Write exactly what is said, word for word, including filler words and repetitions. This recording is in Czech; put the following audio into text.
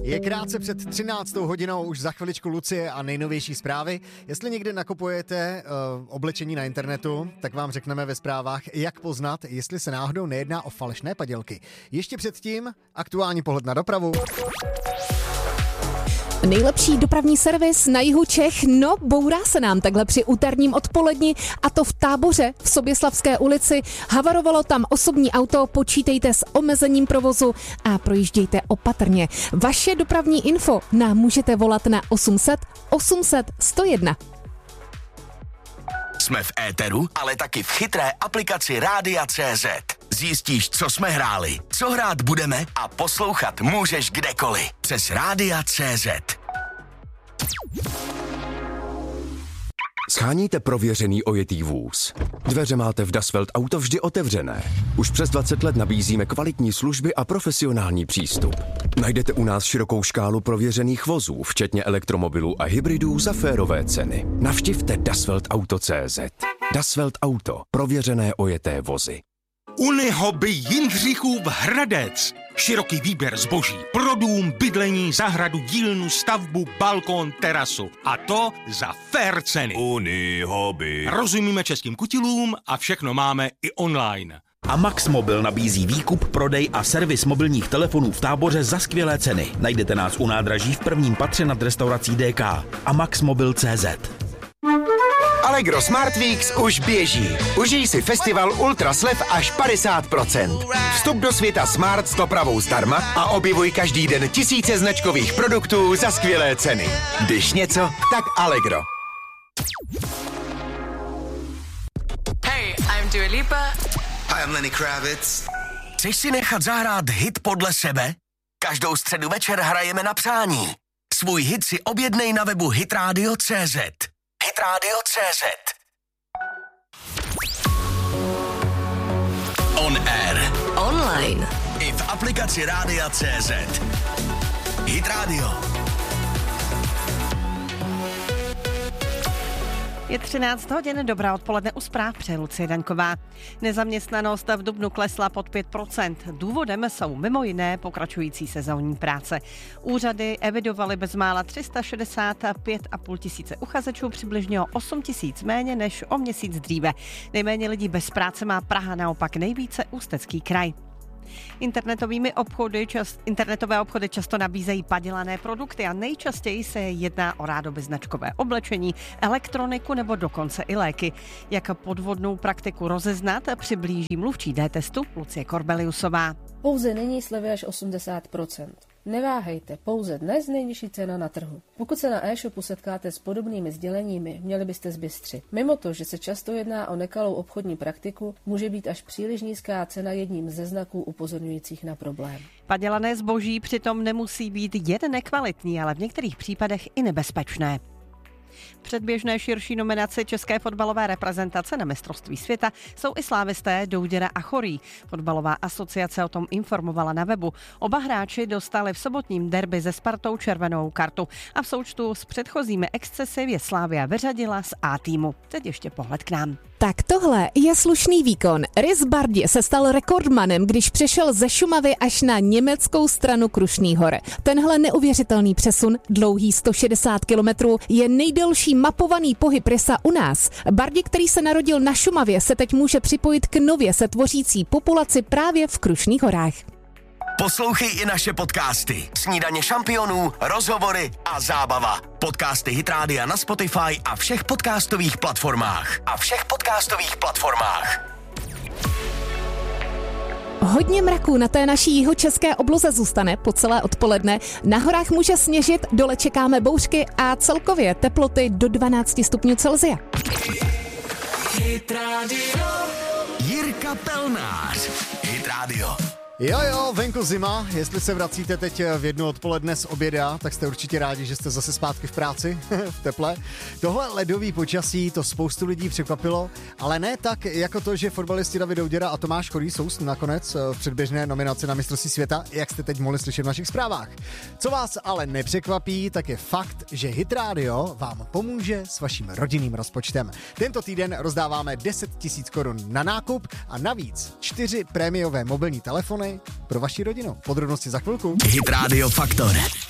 Je krátce před třináctou hodinou, už za chviličku Lucie a nejnovější zprávy. Jestli někde nakupujete uh, oblečení na internetu, tak vám řekneme ve zprávách, jak poznat, jestli se náhodou nejedná o falešné padělky. Ještě předtím aktuální pohled na dopravu. Nejlepší dopravní servis na jihu Čech, no bourá se nám takhle při úterním odpoledni, a to v Táboře v Soběslavské ulici. Havarovalo tam osobní auto, počítejte s omezením provozu a projíždějte opatrně. Vaše dopravní info nám můžete volat na osm set osm set sto jedna. Jsme v éteru, ale taky v chytré aplikaci Rádia tečka cé zet. Zjistíš, co jsme hráli, co hrát budeme a poslouchat můžeš kdekoliv. Přes Rádia tečka cé zet. Sháníte prověřený ojetý vůz. Dveře máte v Dasvelt Auto vždy otevřené. Už přes dvacet let nabízíme kvalitní služby a profesionální přístup. Najdete u nás širokou škálu prověřených vozů, včetně elektromobilů a hybridů za férové ceny. Navštivte Dasvelt Auto tečka cé zet. Dasvelt Auto. Prověřené ojeté vozy. Unihoby Jindřichův Hradec. Široký výběr zboží pro dům, bydlení, zahradu, dílnu, stavbu, balkón, terasu. A to za fair ceny. Unihoby. Rozumíme českým kutilům a všechno máme i online. A Max Mobil nabízí výkup, prodej a servis mobilních telefonů v Táboře za skvělé ceny. Najdete nás u nádraží v prvním patře nad restaurací D K. A Max Mobil tečka cé zet. Allegro Smart Weeks už běží. Užij si festival ultra slev až padesát procent. Vstup do světa Smart s dopravou zdarma a objevuj každý den tisíce značkových produktů za skvělé ceny. Když něco, tak Allegro. Hey, I'm Dua Lipa. Hi, I'm Lenny Kravitz. Chceš si nechat zahrát hit podle sebe? Každou středu večer hrajeme na přání. Svůj hit si objednej na webu hitradio tečka cé zet. hitradio tečka cé zet. On air. Online. I v aplikaci Rádia tečka cé zet. Hit Radio. Je třináct hodin, dobrá odpoledne, u zpráv přeje Lucie Daňková. Nezaměstnanost v dubnu klesla pod pět procent. Důvodem jsou mimo jiné pokračující sezónní práce. Úřady evidovaly bezmála tři sta šedesát pět a půl tisíce uchazečů, přibližně o osm tisíc méně než o měsíc dříve. Nejméně lidí bez práce má Praha, naopak nejvíce Ústecký kraj. Internetovými obchody, čas, internetové obchody často nabízejí padělané produkty a nejčastěji se jedná o rádoby značkové oblečení, elektroniku nebo dokonce i léky. Jak podvodnou praktiku rozeznat, přiblíží mluvčí D-testu Lucie Korbeliusová. Pouze nyní slevy až osmdesát procent. Neváhejte, pouze dnes nejnižší cena na trhu. Pokud se na e-shopu setkáte s podobnými sděleními, měli byste zbystřit. Mimo to, že se často jedná o nekalou obchodní praktiku, může být až příliš nízká cena jedním ze znaků upozorňujících na problém. Padělané zboží přitom nemusí být jen nekvalitní, ale v některých případech i nebezpečné. Předběžné širší nominaci české fotbalové reprezentace na mistrovství světa jsou i slávisté Douděra a Chorý. Fotbalová asociace o tom informovala na webu. Oba hráči dostali v sobotním derby se Spartou červenou kartu a v součtu s předchozími excesy je Slavia vyřadila z A týmu. Teď ještě pohled k nám. Tak tohle je slušný výkon. Rys Bardě se stal rekordmanem, když přešel ze Šumavy až na německou stranu Krušných hor. Tenhle neuvěřitelný přesun, dlouhý sto šedesát kilometrů, je nejdelší mapovaný pohyb Rysa u nás. Bardě, který se narodil na Šumavě, se teď může připojit k nově se tvořící populaci právě v Krušných horách. Poslouchej i naše podcasty. Snídaně šampionů, rozhovory a zábava. Podcasty Hit Rádia na Spotify a všech podcastových platformách. A všech podcastových platformách. Hodně mraků na té naší jihočeské obloze zůstane po celé odpoledne. Na horách může sněžit, dole čekáme bouřky a celkově teploty do dvanáct stupňů Celsia. Hit Radio. Jirka Pelnář. Hit Radio. Jo, jo, venku zima, jestli se vracíte teď v jednu odpoledne z oběda, tak jste určitě rádi, že jste zase zpátky v práci, v teple. Tohle ledový počasí to spoustu lidí překvapilo, ale ne tak jako to, že fotbalisti David Douděra a Tomáš Chorý jsou nakonec v předběžné nominaci na mistrovství světa, jak jste teď mohli slyšet v našich zprávách. Co vás ale nepřekvapí, tak je fakt, že Hit Radio vám pomůže s vaším rodinným rozpočtem. Tento týden rozdáváme deset tisíc korun na nákup a navíc čtyři prémiové mobilní telefony pro vaši rodinu. Podrobnosti za chvilku. Hit Radio Faktor.